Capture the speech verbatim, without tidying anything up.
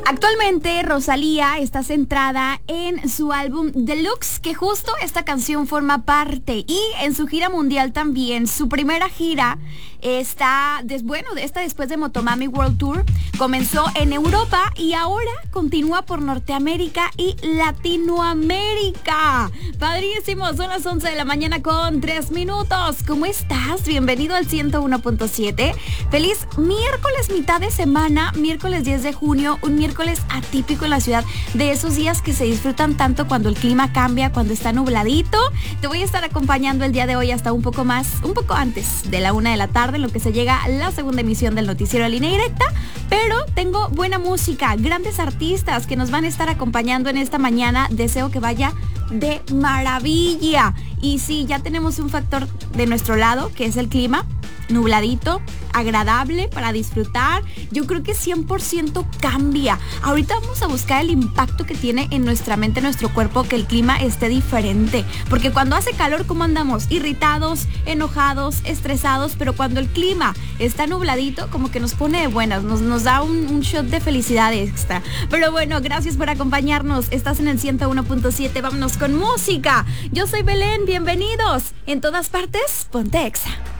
Actualmente Rosalía está centrada en su álbum Deluxe, que justo esta canción forma parte, y en su gira mundial también. Su primera gira está, des, bueno, esta después de Motomami World Tour, comenzó en Europa y ahora continúa por Norteamérica y Latinoamérica. Padrísimo, son las once de la mañana con tres minutos. ¿Cómo estás? Bienvenido al ciento uno punto siete. Feliz miércoles, mitad de semana, miércoles diez de junio, un miércoles atípico en la ciudad, de esos días que se disfrutan tanto cuando el clima cambia, cuando está nubladito. Te voy a estar acompañando el día de hoy hasta un poco más, un poco antes de la una de la tarde, en lo que se llega a la segunda emisión del noticiero Línea Directa, pero tengo buena música, grandes artistas que nos van a estar acompañando en esta mañana. Deseo que vaya de maravilla. Y sí, ya tenemos un factor de nuestro lado, que es el clima, nubladito, agradable para disfrutar. Yo creo que cien por ciento cambia. Ahorita vamos a buscar el impacto que tiene en nuestra mente, en nuestro cuerpo, que el clima esté diferente. Porque cuando hace calor, ¿cómo andamos? Irritados, enojados, estresados. Pero cuando el clima está nubladito, como que nos pone de buenas, nos, nos da un, un shot de felicidad extra. Pero bueno, gracias por acompañarnos. Estás en el ciento uno punto siete. Vámonos con música. Yo soy Belén, bienvenidos. En todas partes, ponte Exa.